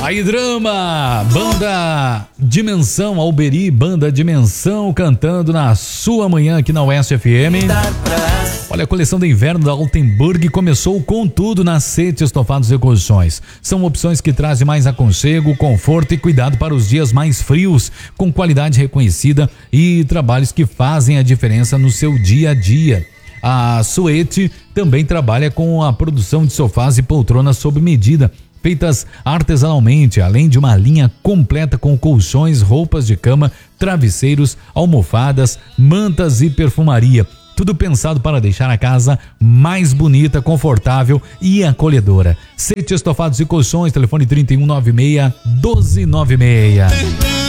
Aí, drama, banda Dimensão, Alberi, banda Dimensão, cantando na sua manhã aqui na Oeste FM. Olha, a coleção de inverno da Altenburg começou com tudo nas setes, estofados e colchões. São opções que trazem mais aconchego, conforto e cuidado para os dias mais frios, com qualidade reconhecida e trabalhos que fazem a diferença no seu dia a dia. A Suete também trabalha com a produção de sofás e poltronas sob medida, feitas artesanalmente, além de uma linha completa com colchões, roupas de cama, travesseiros, almofadas, mantas e perfumaria. Tudo pensado para deixar a casa mais bonita, confortável e acolhedora. Sete estofados e colchões, telefone 3196-1296.